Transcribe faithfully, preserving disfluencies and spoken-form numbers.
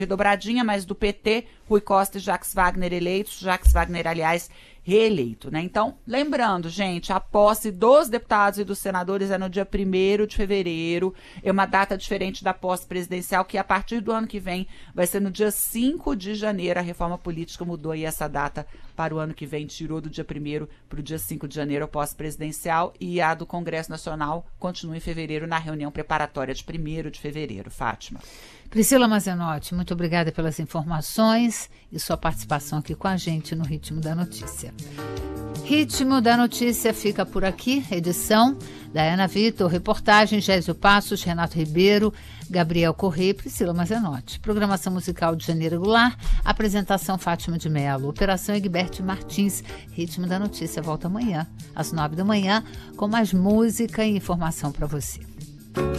dobradinha, mas do P T, Rui Costa e Jacques Wagner eleitos, Jacques Wagner, aliás, reeleito, né? Então, lembrando, gente, a posse dos deputados e dos senadores é no dia primeiro de fevereiro, é uma data diferente da posse presidencial, que a partir do ano que vem vai ser no dia cinco de janeiro. A reforma política mudou aí essa data para o ano que vem, tirou do dia primeiro para o dia cinco de janeiro a posse presidencial, e a do Congresso Nacional continua em fevereiro, na reunião preparatória de primeiro de fevereiro. Fátima. Priscila Mazenotti, muito obrigada pelas informações e sua participação aqui com a gente no Ritmo da Notícia. Ritmo da Notícia fica por aqui, edição Daiana Vitor, reportagem Gésio Passos, Renato Ribeiro, Gabriel Corrêa e Priscila Mazenotti. Programação musical de Janeiro Goulart, apresentação Fátima de Mello, operação Egberto Martins. Ritmo da Notícia volta amanhã, às nove da manhã, com mais música e informação para você.